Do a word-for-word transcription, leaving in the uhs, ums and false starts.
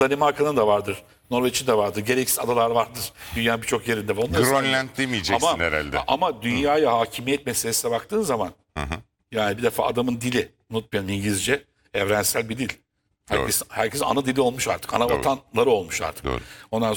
Danimarka'nın da vardır. Norveç'in de vardır. Gereksiz adalar vardır. Dünyanın birçok yerinde. Onları Grönland demeyeceksin ama, herhalde. Ama dünyaya hakimiyet meselesine baktığın zaman Hı hı. yani bir defa adamın dili, unutmayalım, İngilizce evrensel bir dil. Herkes, herkes ana dili olmuş artık. Ana Doğru. vatanları olmuş artık. Doğru. Ondan